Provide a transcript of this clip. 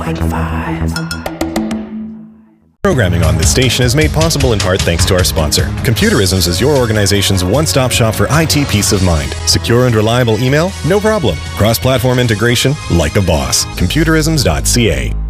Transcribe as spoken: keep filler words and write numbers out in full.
ninety-five. Programming on this station is made possible in part thanks to our sponsor. Computerisms is your organization's one-stop shop for I T peace of mind. Secure and reliable email? No problem. Cross-platform integration? Like a boss. Computerisms dot C A